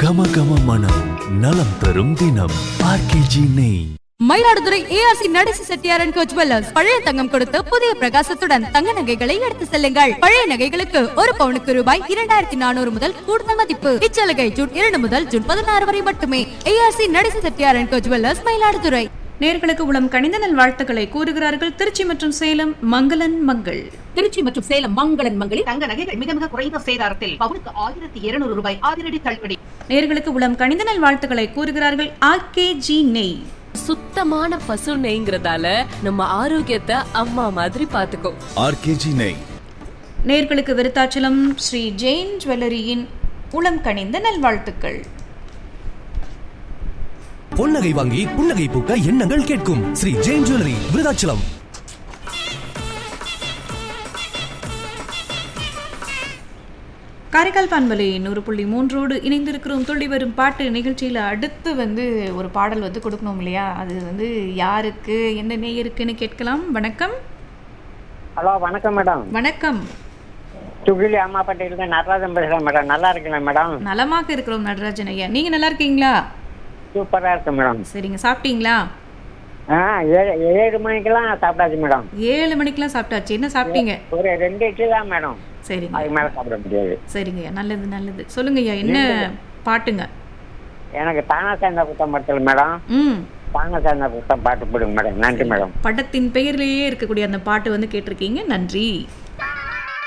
கம கம மனம் நலம் தரும் தினம் ஆர்கேஜி நெய். Mayiladuthurai ARC நடேசி Chettiar and go jewellers பழைய தங்கம் கொடுத்து புதிய பிரகாசத்துடன் தங்க நகைகளை எடுத்து செல்லுங்கள். பழைய நகைகளுக்கு ஒரு பவுனுக்கு ரூபாய் 2400 முதல் கூடுதல் மதிப்பு. இச்சலுகை ஜூன் 2 முதல் ஜூன் 16 வரை மட்டுமே. ARC நடேசி Chettiar and go jewellers, Mayiladuthurai. நேர்களுக்கு உளம் கனிந்த நல் வாழ்த்துக்களை கூறுகிறார்கள் திருச்சி மற்றும் சேலம் மங்களன் மங்கள். திருச்சி மற்றும் சேலம் மங்களன் மங்களில் தங்க நகைகள் மிக மிக குறைந்த சேதாரத்தில் பவுனுக்கு 1200 ரூபாய் அதிரடி தள்ளுபடி. நேர்களுக்கு உளம் கனிந்த நல் வாழ்த்துக்களை கூறுகிறார்கள் ஆர்கேஜி நெய். சுத்தமான பசு நெய்ங்கிறதால நம்ம ஆரோக்கியத்தை அம்மா மாதிரி பாத்துக்கோ. ஆர்கேஜி நெய். நேர்களுக்கு விருத்தாச்சலம் ஸ்ரீ ஜெயின் ஜுவல்லரியின் உளம் கனிந்த நல்வாழ்த்துக்கள். பொன்னகை வாங்கி புன்னகை பூக்க எண்ணங்கள் கேட்கும் ஸ்ரீ ஜெயின் ஜுவல்லரி, விருத்தாச்சலம். காரைக்கால் பண்பலை 100.3 இணைந்திருக்கிறோம். துள்ளி வரும் பாட்டு நிகழ்ச்சியில் அடுத்து ஒரு பாடல் கொடுக்கணும் இல்லையா? அது யாருக்கு, எந்த நேயருக்குன்னு கேட்கலாம். வணக்கம். ஹலோ, வணக்கம் மேடம். வணக்கம். துகிலி அம்மாப்பட்டியிலிருந்து நடராஜன் பேசுறேன் மேடம். நல்லா இருக்கீங்களா மேடம்? நலமாக இருக்கிறோம் நடராஜன் ஐயா. நீங்க நல்லா இருக்கீங்களா? சூப்பரா இருக்கு மேடம். சரிங்க, சாப்பிட்டீங்களா? 7 மணிக்கெல்லாம் சாப்பிட்டாச்சு மேடம். 7 மணிக்கெல்லாம் சாப்பிட்டாச்சு. என்ன சாப்பிட்டீங்க? ஒரு 2 இட்லி தான் மேடம். சரிங்க, அதுக்கு மேல சாப்பிட முடியாது. சரிங்க, நல்லது நல்லது. சொல்லுங்க ஐயா, என்ன பாட்டுங்க? எனக்கு தானா சேர்ந்த புத்தம் படத்தில் மேடம், தானா சேர்ந்த புத்தம் பாட்டு போடுங்க மேடம். நன்றி மேடம். படத்தின் பெயரிலேயே இருக்கக்கூடிய அந்த பாட்டு கேட்டிருக்கீங்க. நன்றி.